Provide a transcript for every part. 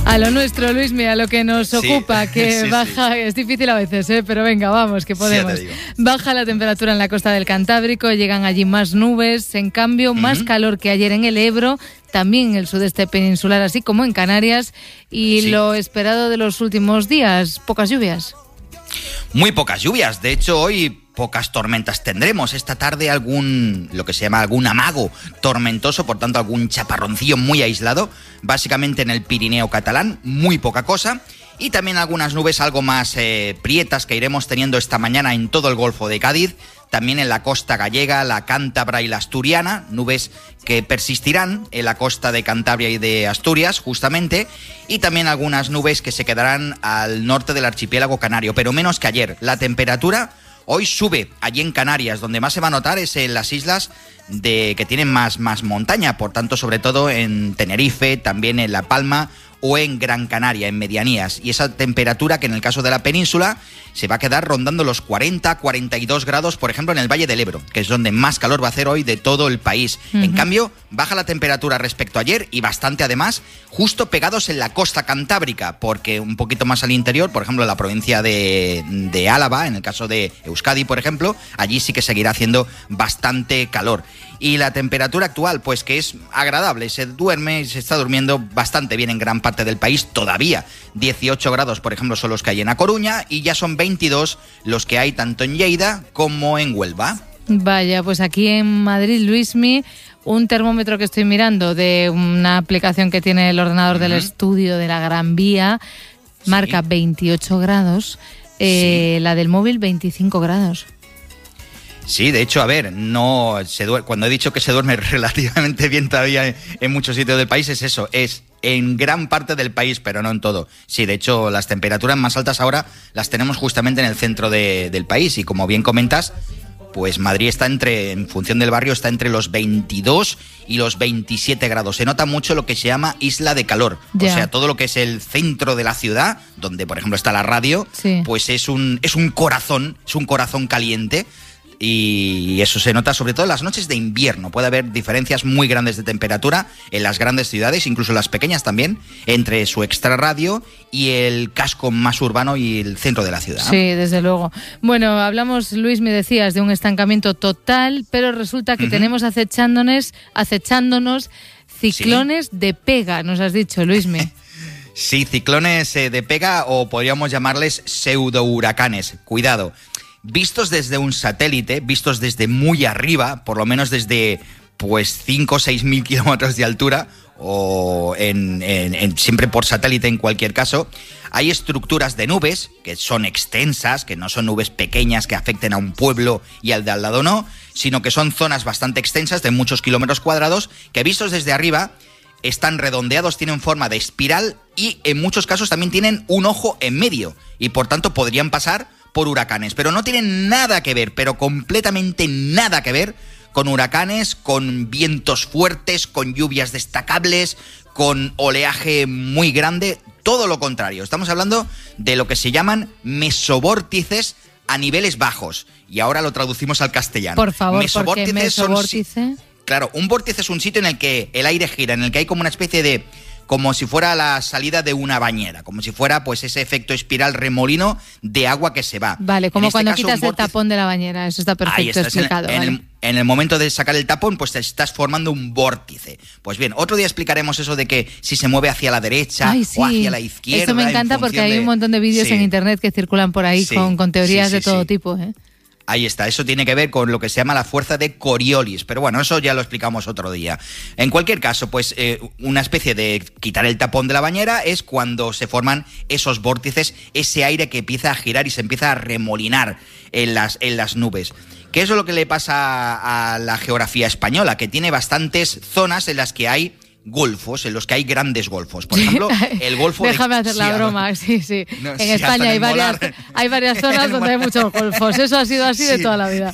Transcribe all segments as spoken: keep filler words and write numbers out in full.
A lo nuestro, Luismi, a lo que nos Sí, ocupa, que sí, baja, sí. Es difícil a veces, ¿eh? Pero venga, vamos, que podemos. Sí, ya te digo. Baja la temperatura en la costa del Cantábrico, llegan allí más nubes, en cambio, más Ujú. calor que ayer en el Ebro, también en el sudeste peninsular, así como en Canarias, y Sí. lo esperado de los últimos días, pocas lluvias. Muy pocas lluvias, de hecho hoy pocas tormentas tendremos. Esta tarde algún, lo que se llama algún amago tormentoso, por tanto algún chaparroncillo muy aislado, básicamente en el Pirineo catalán, muy poca cosa. Y también algunas nubes algo más eh, prietas que iremos teniendo esta mañana en todo el Golfo de Cádiz, también en la costa gallega, la cántabra y la asturiana, nubes que persistirán en la costa de Cantabria y de Asturias, justamente, y también algunas nubes que se quedarán al norte del archipiélago canario, pero menos que ayer. La temperatura hoy sube allí en Canarias, donde más se va a notar es en las islas de que tienen más, más montaña, por tanto, sobre todo en Tenerife, también en La Palma o en Gran Canaria, en medianías. Y esa temperatura que en el caso de la península se va a quedar rondando los cuarenta, cuarenta y dos grados, por ejemplo, en el Valle del Ebro, que es donde más calor va a hacer hoy de todo el país. Uh-huh. En cambio, baja la temperatura respecto a ayer y bastante además, justo pegados en la costa cantábrica, porque un poquito más al interior, por ejemplo, en la provincia de, de Álava, en el caso de Euskadi, por ejemplo, allí sí que seguirá haciendo bastante calor. Y la temperatura actual, pues que es agradable, se duerme, se está durmiendo bastante bien en gran parte del país todavía. dieciocho grados, por ejemplo, son los que hay en A Coruña y ya son veintidós los que hay tanto en Lleida como en Huelva. Vaya, pues aquí en Madrid, Luismi, un termómetro que estoy mirando de una aplicación que tiene el ordenador uh-huh. del estudio de la Gran Vía, sí. marca veintiocho grados, eh, sí. la del móvil veinticinco grados. Sí, de hecho, a ver, no se duerme, cuando he dicho que se duerme relativamente bien todavía en, en muchos sitios del país, es eso, es en gran parte del país, pero no en todo. Sí, de hecho, las temperaturas más altas ahora las tenemos justamente en el centro de, del país y como bien comentas, pues Madrid está entre, en función del barrio, está entre los veintidós y los veintisiete grados. Se nota mucho lo que se llama isla de calor. Yeah. O sea, todo lo que es el centro de la ciudad, donde por ejemplo está la radio, sí. pues es un, es un corazón, es un corazón caliente. Y eso se nota sobre todo en las noches de invierno. Puede haber diferencias muy grandes de temperatura en las grandes ciudades, incluso en las pequeñas también, entre su extrarradio y el casco más urbano y el centro de la ciudad. Sí, desde luego. Bueno, hablamos, Luis, me decías, de un estancamiento total, pero resulta que uh-huh. tenemos acechándonos, acechándonos ciclones sí. de pega, nos has dicho, Luismi. Sí, ciclones eh, de pega o podríamos llamarles pseudohuracanes. Cuidado. Vistos desde un satélite, vistos desde muy arriba, por lo menos desde pues cinco o seis mil kilómetros de altura, o en, en, en, siempre por satélite en cualquier caso, hay estructuras de nubes que son extensas, que no son nubes pequeñas que afecten a un pueblo y al de al lado no, sino que son zonas bastante extensas de muchos kilómetros cuadrados que vistos desde arriba están redondeados, tienen forma de espiral y en muchos casos también tienen un ojo en medio y por tanto podrían pasar por huracanes, pero no tienen nada que ver, pero completamente nada que ver con huracanes, con vientos fuertes, con lluvias destacables, con oleaje muy grande, todo lo contrario. Estamos hablando de lo que se llaman mesobórtices a niveles bajos, y ahora lo traducimos al castellano. Por favor, mesobórtices ¿por qué mesobórtice? Son, claro, un vórtice es un sitio en el que el aire gira, en el que hay como una especie de... como si fuera la salida de una bañera, como si fuera pues ese efecto espiral remolino de agua que se va. Vale, como en cuando este caso, quitas vórtice... el tapón de la bañera, eso está perfecto Ahí estás, explicado. En, el, vale. en, el, en el momento de sacar el tapón, pues te estás formando un vórtice. Pues bien, otro día explicaremos eso de que si se mueve hacia la derecha Ay, sí. o hacia la izquierda. Eso me encanta porque hay de... un montón de vídeos sí. en internet que circulan por ahí sí. con, con teorías sí, sí, de todo sí. tipo, ¿eh? Ahí está, eso tiene que ver con lo que se llama la fuerza de Coriolis, pero bueno, eso ya lo explicamos otro día. En cualquier caso, pues eh, una especie de quitar el tapón de la bañera es cuando se forman esos vórtices, ese aire que empieza a girar y se empieza a remolinar en las, en las nubes. ¿Qué es lo que le pasa a la geografía española? Que tiene bastantes zonas en las que hay golfos, en los que hay grandes golfos. Por ejemplo, el golfo de... Déjame hacer la sí, broma, sí, sí. No, en sí, España hay varias, hay varias zonas donde hay muchos golfos. Eso ha sido así sí. de toda la vida.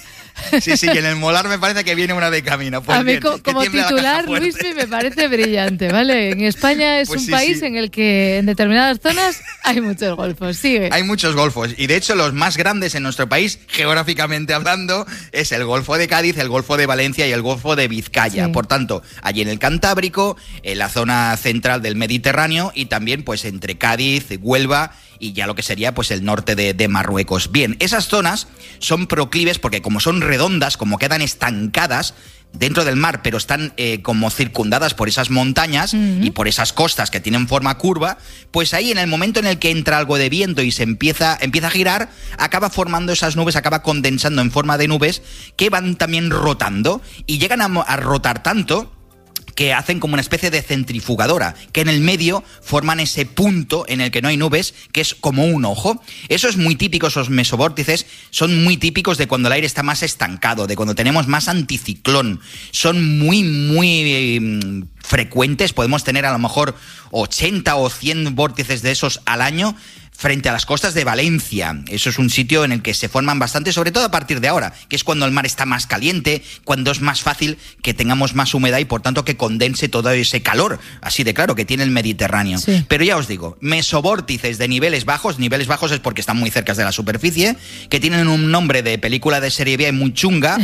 Sí, sí, y en el molar me parece que viene una de camino. Pues a mí bien, co- como titular, Luis, me parece brillante, ¿vale? En España es Pues un sí, país sí. en el que en determinadas zonas hay muchos golfos. Sigue. Hay muchos golfos y de hecho los más grandes en nuestro país, geográficamente hablando, es el Golfo de Cádiz, el Golfo de Valencia y el Golfo de Vizcaya. Sí. Por tanto, allí en el Cantábrico, en la zona central del Mediterráneo y también pues entre Cádiz, Huelva y ya lo que sería pues el norte de, de Marruecos. Bien, esas zonas son proclives porque como son redondas, como quedan estancadas dentro del mar, pero están eh, como circundadas por esas montañas uh-huh. y por esas costas que tienen forma curva, pues ahí en el momento en el que entra algo de viento y se empieza, empieza a girar, acaba formando esas nubes, acaba condensando en forma de nubes que van también rotando y llegan a, a rotar tanto que hacen como una especie de centrifugadora, que en el medio forman ese punto en el que no hay nubes, que es como un ojo. Eso es muy típico, esos mesobórtices son muy típicos de cuando el aire está más estancado, de cuando tenemos más anticiclón. Son muy, muy eh, frecuentes, podemos tener a lo mejor ochenta o cien vórtices de esos al año, frente a las costas de Valencia. Eso es un sitio en el que se forman bastante, sobre todo a partir de ahora, que es cuando el mar está más caliente, cuando es más fácil que tengamos más humedad y por tanto que condense todo ese calor, así de claro, que tiene el Mediterráneo. Sí. Pero ya os digo, mesobórtices de niveles bajos, niveles bajos es porque están muy cerca de la superficie, que tienen un nombre de película de serie B muy chunga,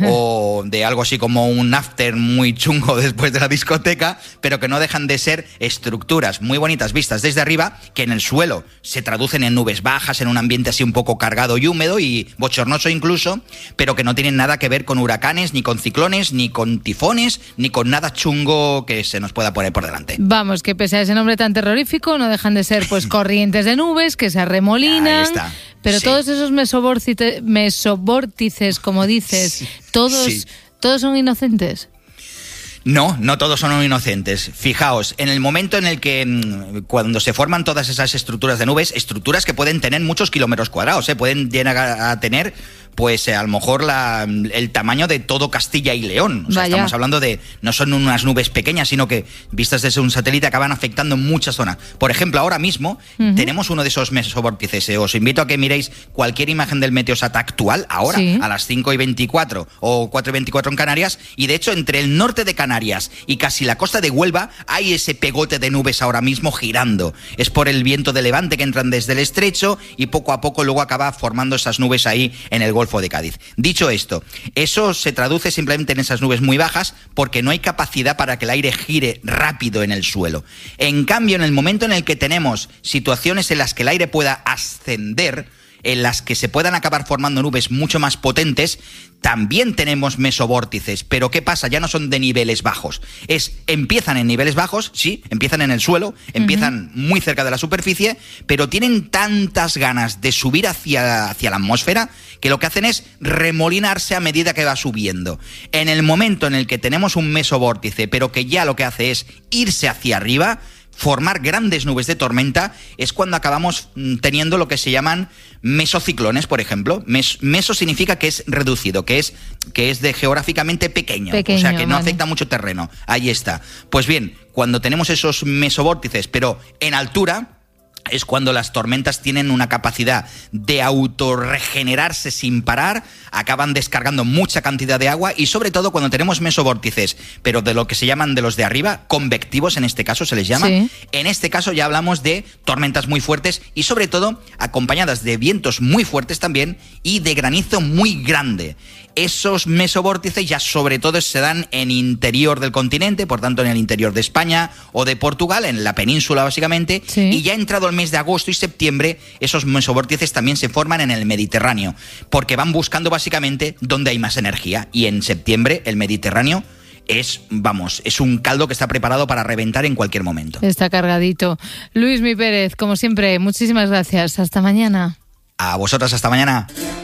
o de algo así como un after muy chungo después de la discoteca, pero que no dejan de ser estructuras muy bonitas vistas desde arriba, que en el suelo se traducen en nubes bajas, en un ambiente así un poco cargado y húmedo y bochornoso incluso, pero que no tienen nada que ver con huracanes, ni con ciclones, ni con tifones, ni con nada chungo que se nos pueda poner por delante. Vamos, que pese a ese nombre tan terrorífico, no dejan de ser pues corrientes de nubes que se arremolinan. Ahí está. Pero sí. Todos esos mesobórtices, mesobórtices, como dices, sí. todos, sí. todos son inocentes. No, no todos son inocentes. Fijaos, en el momento en el que cuando se forman todas esas estructuras de nubes, estructuras que pueden tener muchos kilómetros cuadrados, ¿eh? Pueden llegar a tener pues a lo mejor la, el tamaño de todo Castilla y León. O sea, Vaya. Estamos hablando de, no son unas nubes pequeñas, sino que vistas desde un satélite acaban afectando muchas zonas. Por ejemplo, ahora mismo uh-huh. tenemos uno de esos mesobórtices. Os invito a que miréis cualquier imagen del Meteosat actual, ahora, sí. a las cinco y veinticuatro o cuatro y veinticuatro en Canarias, y de hecho entre el norte de Canarias y casi la costa de Huelva hay ese pegote de nubes ahora mismo girando. Es por el viento de levante que entran desde el estrecho y poco a poco luego acaba formando esas nubes ahí en el Golfo de Cádiz. Dicho esto, eso se traduce simplemente en esas nubes muy bajas porque no hay capacidad para que el aire gire rápido en el suelo. En cambio, en el momento en el que tenemos situaciones en las que el aire pueda ascender, en las que se puedan acabar formando nubes mucho más potentes, también tenemos mesobórtices. Pero ¿qué pasa? Ya no son de niveles bajos. Es, empiezan en niveles bajos, sí, empiezan en el suelo, empiezan uh-huh. muy cerca de la superficie, pero tienen tantas ganas de subir hacia, hacia la atmósfera que lo que hacen es remolinarse a medida que va subiendo. En el momento en el que tenemos un mesobórtice, pero que ya lo que hace es irse hacia arriba, formar grandes nubes de tormenta, es cuando acabamos teniendo lo que se llaman mesociclones, por ejemplo. Mes, meso significa que es reducido, que es, que es de geográficamente pequeño, pequeño o sea, que no vale. afecta mucho terreno. Ahí está. Pues bien, cuando tenemos esos mesobórtices, pero en altura, es cuando las tormentas tienen una capacidad de autorregenerarse sin parar, acaban descargando mucha cantidad de agua y sobre todo cuando tenemos mesobórtices, pero de lo que se llaman de los de arriba, convectivos en este caso se les llama, sí. En este caso ya hablamos de tormentas muy fuertes y sobre todo acompañadas de vientos muy fuertes también y de granizo muy grande. Esos mesobórtices ya sobre todo se dan en interior del continente, por tanto en el interior de España o de Portugal, en la península básicamente, sí. Y ya entrado el mes de agosto y septiembre, esos mesobórtices también se forman en el Mediterráneo, porque van buscando básicamente dónde hay más energía, y en septiembre el Mediterráneo es, vamos, es un caldo que está preparado para reventar en cualquier momento. Está cargadito. Luismi Pérez, como siempre, muchísimas gracias. Hasta mañana. A vosotras, hasta mañana.